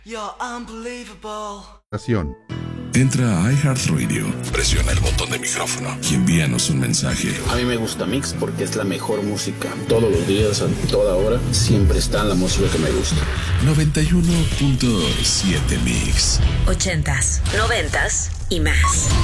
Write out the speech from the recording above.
You're unbelievable. Entra a iHeartRadio, presiona el botón de micrófono y envíanos un mensaje. A mí me gusta Mix porque es la mejor música. Todos los días, a toda hora, siempre está la música que me gusta. 91.7 Mix. 80s, 90s y más.